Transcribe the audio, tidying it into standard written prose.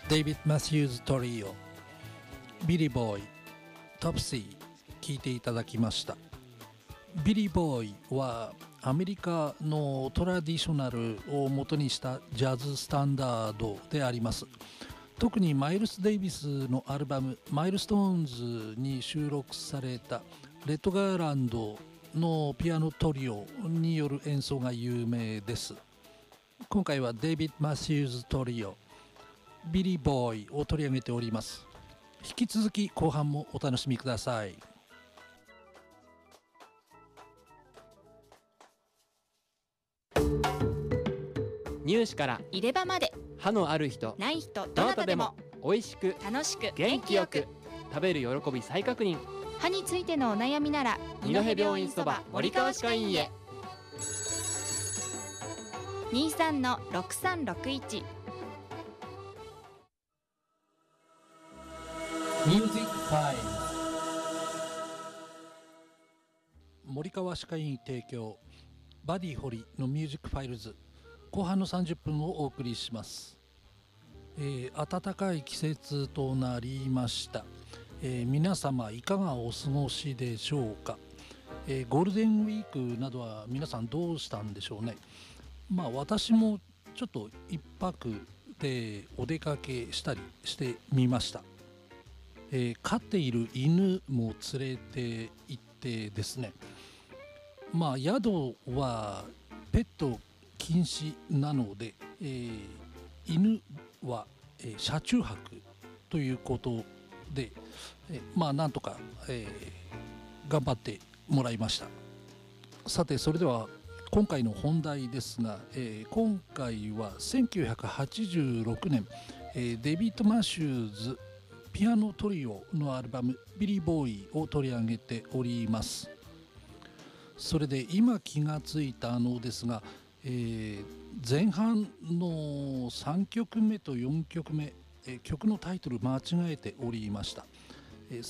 デイビッド・マシューズ・トリオ、ビリー・ボーイ、トプシー聴いていただきました。ビリー・ボーイはアメリカのトラディショナルを元にしたジャズスタンダードであります。特にマイルス・デイビスのアルバムマイルストーンズに収録されたレッド・ガーランドのピアノトリオによる演奏が有名です。今回はデイビッド・マシューズ・トリオ、ビリー・ボーイを取り上げております。引き続き後半もお楽しみください。 乳歯から入れ歯まで、 歯のある人ない人、どなたでも美味しく楽しく元気よく食べる喜び再確認。 歯についてのお悩みなら二戸病院そば森川歯科医院へ。 23-6361 Music Files 森川歯科医院提供バディホリのミュージックファイルズ後半の30分をお送りします。暖かい季節となりました。皆様いかがお過ごしでしょうか。ゴールデンウィークなどは皆さんどうしたんでしょうね。私もちょっと一泊でお出かけしたりしてみました。飼っている犬も連れて行ってですね、宿はペット禁止なので、犬は、車中泊ということで、なんとか、頑張ってもらいました。さてそれでは今回の本題ですが、今回は1986年、デビッド・マシューズピアノトリオのアルバムビリー・ボーイを取り上げております。それで今気がついたのですが、前半の3曲目と4曲目、曲のタイトル間違えておりました。